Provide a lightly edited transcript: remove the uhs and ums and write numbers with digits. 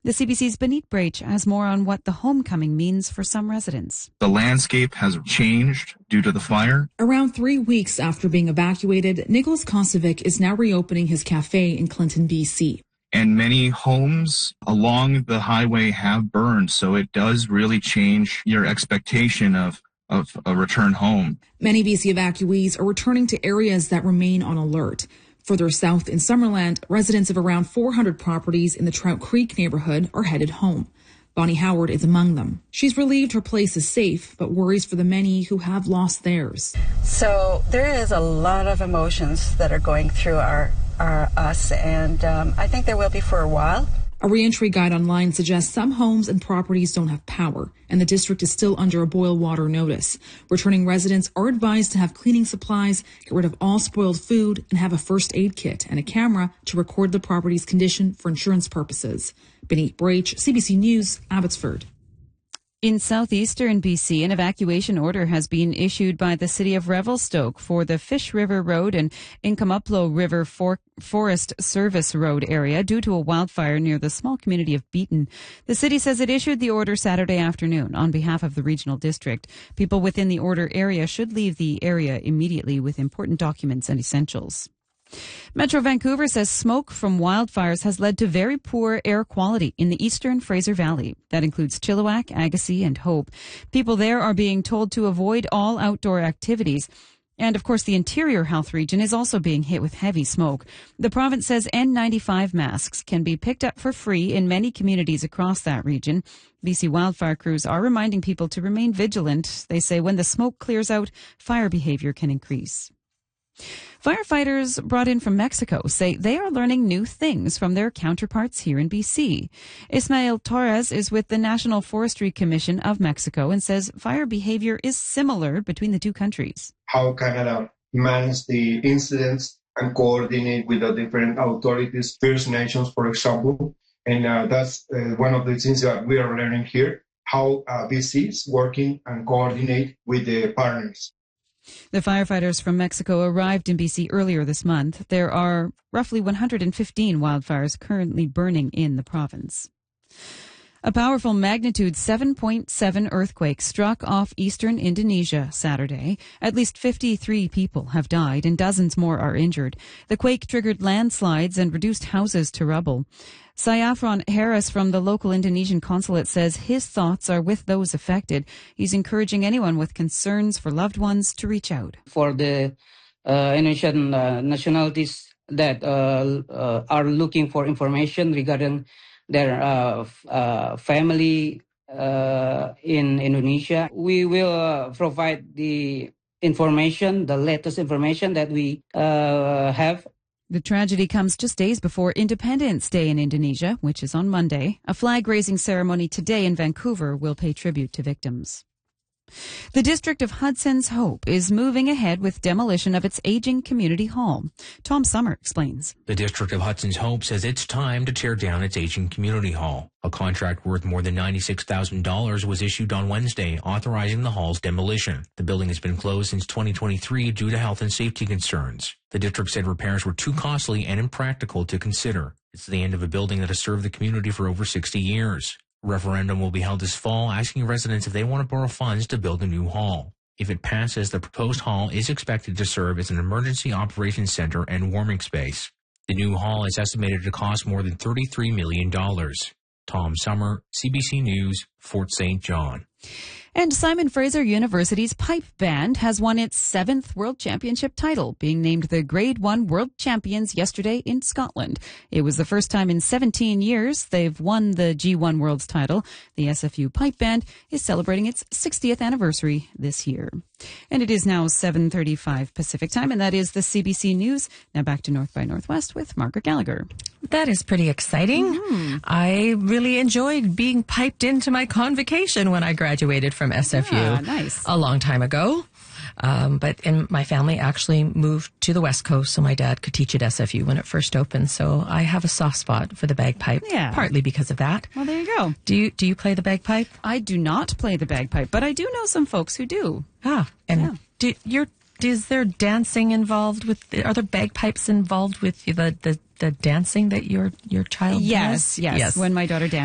The CBC's Benit Brach has more on what the homecoming means for some residents. The landscape has changed due to the fire. Around 3 weeks after being evacuated, Nicholas Kosovic is now reopening his cafe in Clinton, BC. And many homes along the highway have burned, so it does really change your expectation of a return home. Many BC evacuees are returning to areas that remain on alert. Further south in Summerland, residents of around 400 properties in the Trout Creek neighborhood are headed home. Bonnie Howard is among them. She's relieved her place is safe, but worries for the many who have lost theirs. So there is a lot of emotions that are going through us, and I think there will be for a while. A reentry guide online suggests some homes and properties don't have power, and the district is still under a boil water notice. Returning residents are advised to have cleaning supplies, get rid of all spoiled food, and have a first aid kit and a camera to record the property's condition for insurance purposes. Benit Brach, CBC News, Abbotsford. In southeastern BC, an evacuation order has been issued by the city of Revelstoke for the Fish River Road and Inkamuplo River Forest Service Road area due to a wildfire near the small community of Beaton. The city says it issued the order Saturday afternoon on behalf of the regional district. People within the order area should leave the area immediately with important documents and essentials. Metro Vancouver says smoke from wildfires has led to very poor air quality in the eastern Fraser Valley. That includes Chilliwack, Agassiz, and Hope. People there are being told to avoid all outdoor activities. And, of course, the interior health region is also being hit with heavy smoke. The province says N95 masks can be picked up for free in many communities across that region. BC wildfire crews are reminding people to remain vigilant. They say when the smoke clears out, fire behavior can increase. Firefighters brought in from Mexico say they are learning new things from their counterparts here in BC. Ismael Torres is with the National Forestry Commission of Mexico and says fire behavior is similar between the two countries. How Canada manages the incidents and coordinate with the different authorities, First Nations, for example. And that's one of the things that we are learning here, how BC is working and coordinate with the partners. The firefighters from Mexico arrived in BC earlier this month. There are roughly 115 wildfires currently burning in the province. A powerful magnitude 7.7 earthquake struck off eastern Indonesia Saturday. At least 53 people have died and dozens more are injured. The quake triggered landslides and reduced houses to rubble. Sayafron Harris from the local Indonesian consulate says his thoughts are with those affected. He's encouraging anyone with concerns for loved ones to reach out. For the Indonesian nationalities that are looking for information regarding their family in Indonesia, we will provide the information, the latest information that we have. The tragedy comes just days before Independence Day in Indonesia, which is on Monday. A flag-raising ceremony today in Vancouver will pay tribute to victims. The District of Hudson's Hope is moving ahead with demolition of its aging community hall. Tom Summer explains. The District of Hudson's Hope says it's time to tear down its aging community hall. A contract worth more than $96,000 was issued on Wednesday, authorizing the hall's demolition. The building has been closed since 2023 due to health and safety concerns. The district said repairs were too costly and impractical to consider. It's the end of a building that has served the community for over 60 years. A referendum will be held this fall, asking residents if they want to borrow funds to build a new hall. If it passes, the proposed hall is expected to serve as an emergency operations center and warming space. The new hall is estimated to cost more than $33 million. Tom Summer, CBC News, Fort St. John. And Simon Fraser University's pipe band has won its 7th World Championship title, being named the Grade 1 World Champions yesterday in Scotland. It was the first time in 17 years they've won the G1 World's title. The SFU pipe band is celebrating its 60th anniversary this year. And it is now 7:35 Pacific time, and that is the CBC News. Now back to North by Northwest with Margaret Gallagher. That is pretty exciting. Mm-hmm. I really enjoyed being piped into my convocation when I graduated from SFU a long time ago. But my family actually moved to the West Coast so my dad could teach at SFU when it first opened. So I have a soft spot for the bagpipe, partly because of that. Well, there you go. Do you play the bagpipe? I do not play the bagpipe, but I do know some folks who do. Is there dancing involved are there bagpipes involved with the dancing that your child does? Yes. When my daughter dances.